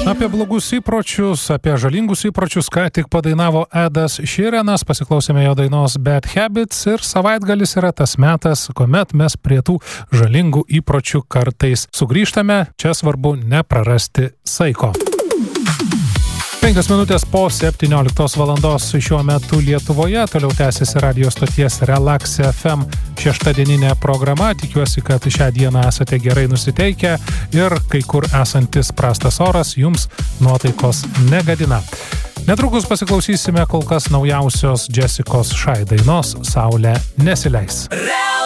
Apie blogus įpročius, apie žalingus įpročius, ką tik padainavo Edas Sheeranas, pasiklausėme jo dainos Bad Habits ir savaitgalis yra tas metas, kuomet mes prie tų žalingų įpročių kartais sugrįžtame, čia svarbu neprarasti saiko. 5 minutės po 17 valandos šiuo metu Lietuvoje, toliau tęsiasi radio stoties Relax FM šeštadieninė programa. Tikiuosi, kad šią dieną esate gerai nusiteikę ir kai kur esantis prastas oras jums nuotaikos negadina. Netrukus pasiklausysime kol kas naujausios Jessicos Shy dainos Saulė nesileis.